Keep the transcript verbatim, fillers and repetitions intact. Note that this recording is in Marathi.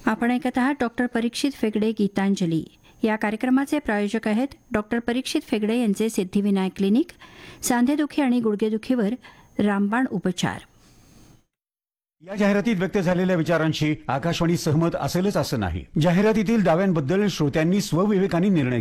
आपण ऐकत आहात डॉक्टर परीक्षित फेगडे गीतांजली. या कार्यक्रमाचे प्रायोजक आहेत डॉक्टर परीक्षित फेगडे यांचे सिद्धिविनायक क्लिनिक, सांधेदुखी आणि गुडघेदुखीवर रामबाण उपचार. या जाहिरातीत व्यक्त झालेल्या विचारांशी आकाशवाणी सहमत असेलच असं नाही. जाहिरातीतील दाव्यांबद्दल श्रोत्यांनी स्वविवेकाने निर्णय